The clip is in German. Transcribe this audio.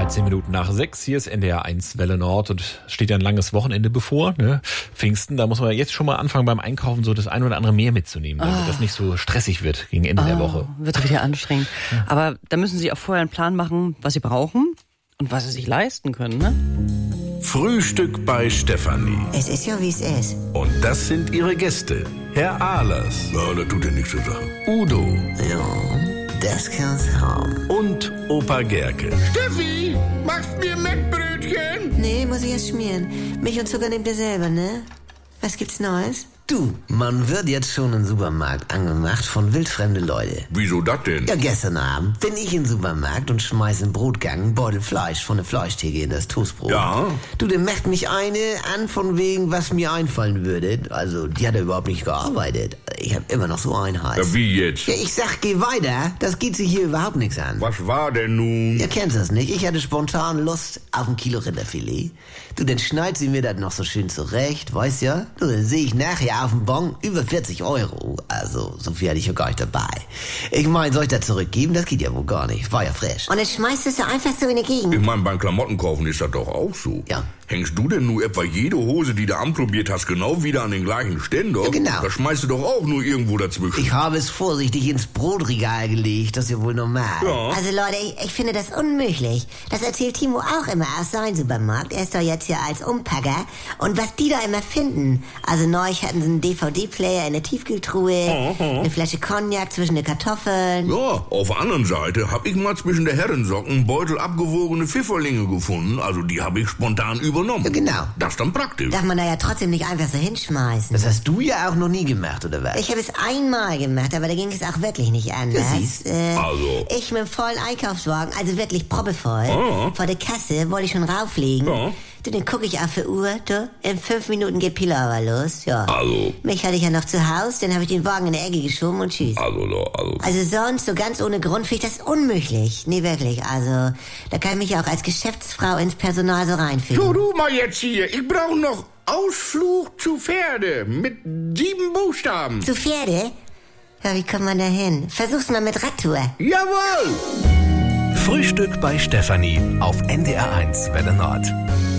10 Minuten nach 6, hier ist NDR 1 Welle Nord und steht ja ein langes Wochenende bevor, ne? Pfingsten, da muss man jetzt schon mal anfangen beim Einkaufen so das ein oder andere mehr mitzunehmen, damit das nicht so stressig wird gegen Ende der Woche. Wird wieder anstrengend. Ja. Aber da müssen Sie auch vorher einen Plan machen, was Sie brauchen und was Sie sich leisten können, ne? Frühstück bei Stefanie. Es ist ja, wie es ist. Und das sind ihre Gäste. Herr Ahlers. Ja, das tut ja nichts zur Sache. Udo. Ja, das kann's haben. Und Opa Gerke. Steffi, machst mir Mettbrötchen? Nee, muss ich erst schmieren. Milch und Zucker nehmt ihr selber, ne? Was gibt's Neues? Du, man wird jetzt schon im Supermarkt angemacht von wildfremde Leute. Wieso das denn? Ja, gestern Abend bin ich im Supermarkt und schmeiß im Brotgang einen Beutel Fleisch von der Fleischtheke in das Toastbrot. Ja? Du, der macht mich eine an von wegen, was mir einfallen würde. Also, die hat er überhaupt nicht gearbeitet. Ich hab immer noch so einen Hals. Ja, wie jetzt? Ja, ich sag, geh weiter. Das geht sich hier überhaupt nichts an. Was war denn nun? Ihr kennt das nicht. Ich hatte spontan Lust auf ein Kilo Rinderfilet. Du, dann schneidet sie mir das noch so schön zurecht, weißt ja? Du, dann sehe ich nachher auf dem Bon über 40 €. Also, so viel hatte ich ja gar nicht dabei. Ich meine, soll ich das zurückgeben? Das geht ja wohl gar nicht. War ja frisch. Und dann schmeißt es ja einfach so in die Gegend. Ich meine, beim Klamottenkaufen ist das doch auch so. Ja. Hängst du denn nur etwa jede Hose, die du anprobiert hast, genau wieder an den gleichen Ständer? Ja, genau. Da schmeißt du doch auch nur irgendwo dazwischen. Ich habe es vorsichtig ins Brotregal gelegt. Das ist ja wohl normal. Ja. Also Leute, ich finde das unmöglich. Das erzählt Timo auch immer aus seinem Supermarkt. Er ist doch jetzt hier als Umpacker. Und was die da immer finden. Also neulich hatten sie einen DVD-Player in der Tiefkühltruhe, eine Flasche Cognac zwischen den Kartoffeln. Ja, auf der anderen Seite hab ich mal zwischen der Herrensocken einen Beutel abgewogene Pfifferlinge gefunden. Also die habe ich spontan übernommen. Ja, genau. Das ist dann praktisch. Darf man da ja trotzdem nicht einfach so hinschmeißen. Das hast du ja auch noch nie gemacht, oder was? Ich habe es einmal gemacht, aber da ging es auch wirklich nicht anders. Ja, siehst. Also. Ich mit dem vollen Einkaufswagen, also wirklich proppevoll, vor der Kasse wollte ich schon rauflegen. Ja. Du, dann gucke ich auf die Uhr, du, in 5 Minuten geht Pilawa los, ja. Also. Mich hatte ich ja noch zu Hause, dann habe ich den Wagen in der Ecke geschoben und tschüss. Also sonst, so ganz ohne Grund, finde ich das unmöglich. Nee, wirklich, also, da kann ich mich ja auch als Geschäftsfrau ins Personal so reinfinden. So, du mal jetzt hier. Ich brauche noch Ausflug zu Pferde mit 7 Buchstaben. Zu Pferde? Ja, wie kommt man da hin? Versuch's mal mit Radtour. Jawohl! Frühstück bei Stefanie auf NDR 1 Welle Nord.